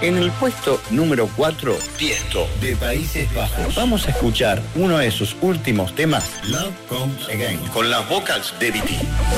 En el puesto número 4, Tiesto, de Países Bajos. Vamos a escuchar uno de sus últimos temas, Love Comes Again, con las vocals de DT.